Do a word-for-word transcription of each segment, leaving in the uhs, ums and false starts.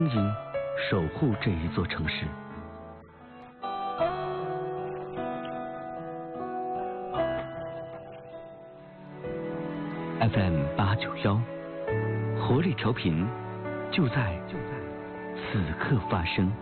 音守护这一座城市。F M 八九幺，活力调频，就在就在此刻发生。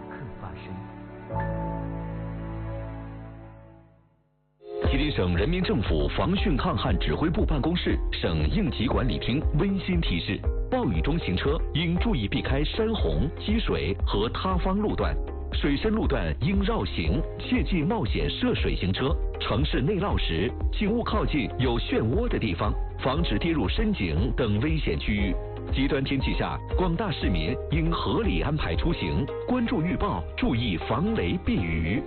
吉林省人民政府防汛抗旱指挥部办公室、省应急管理厅温馨提示：暴雨中行车应注意避开山洪、积水和塌方路段，水深路段应绕行，切忌冒险涉水行车。城市内涝时，请勿靠近有漩涡的地方，防止跌入深井等危险区域。极端天气下，广大市民应合理安排出行，关注预报，注意防雷避雨。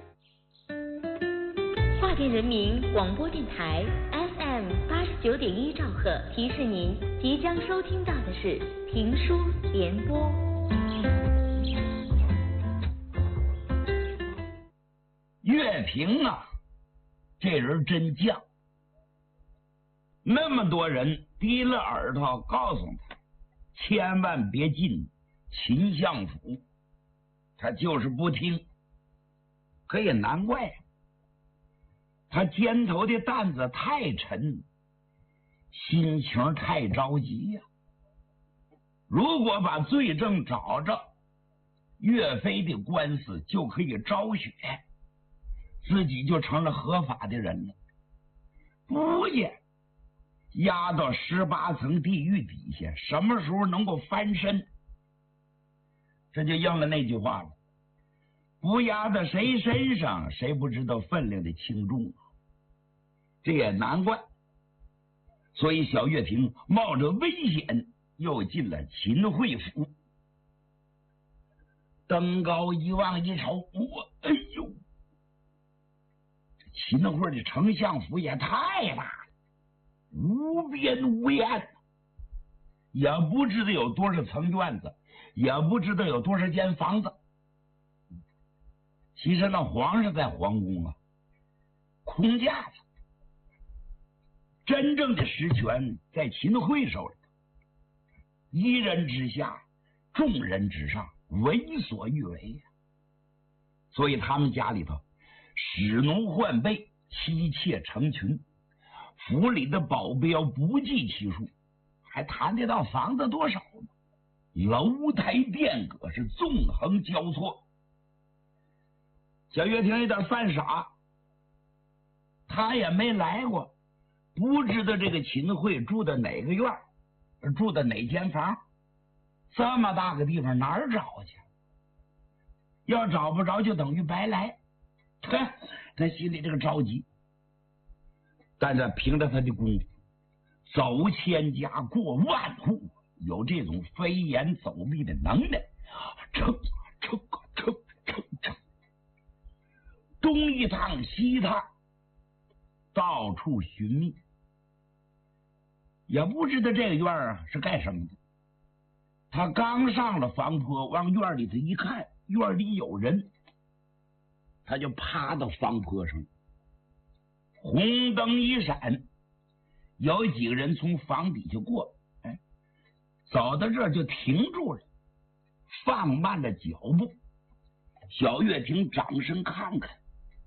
华电人民广播电台 F M 八十九点一兆赫提示您，即将收听到的是评书联播。 岳平啊，这人真犟，那么多人低了耳朵告诉他，千万别进秦相府，他就是不听。可也难怪，他肩头的担子太沉，心情太着急呀、啊。如果把罪证找着，岳飞的官司就可以昭雪，自己就成了合法的人了。不呀，压到十八层地狱底下，什么时候能够翻身？这就应了那句话了，不压到谁身上，谁不知道分量的轻重啊。这也难怪，所以小岳平冒着危险又进了秦惠府。登高一望一瞅，我哎呦，秦桧的丞相府也太大了，无边无沿，也不知道有多少层院子，也不知道有多少间房子。其实那皇上在皇宫啊，空架子，真正的实权在秦桧手里，一人之下，众人之上，为所欲为呀。所以他们家里头使奴换婢，妻妾成群，府里的保镖不计其数，还谈得到房子多少呢？楼台殿阁是纵横交错。小岳亭有点犯傻，他也没来过，不知道这个秦桧住的哪个院，住的哪间房，这么大个地方哪儿找去？要找不着就等于白来。他他心里这个着急，但是凭着他的功夫，走千家过万户，有这种飞檐走壁的能耐，蹭蹭蹭蹭蹭，东一趟西一趟，到处寻觅，也不知道这个院啊是干什么的。他刚上了房坡，往院里头一看，院里有人，他就趴到房坡上，红灯一闪，有几个人从房底下过，哎，走到这儿就停住了，放慢了脚步。小岳亭掌声看看，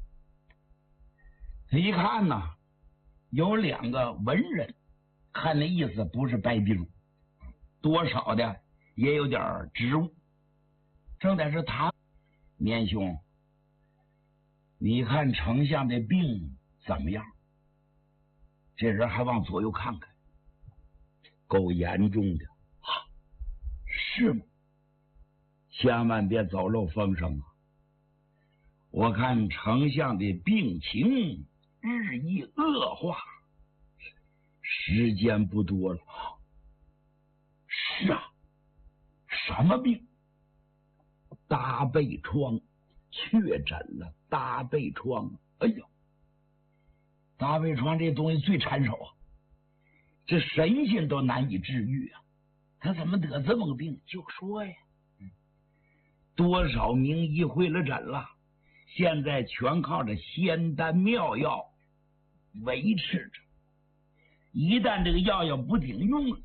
他一看呢，有两个文人，看那意思不是白兵，多少的也有点职务，正在这谈。年兄，你看丞相的病怎么样？这人还往左右看看，够严重的啊！是吗？千万别走漏风声啊！我看丞相的病情日益恶化，时间不多了。是啊，什么病？大背疮，确诊了大背疮。哎呦，大背疮这东西最缠手啊，这神仙都难以治愈啊！他怎么得这么个病？就说呀，多少名医会了诊了，现在全靠着仙丹妙药维持着。一旦这个药药不顶用了，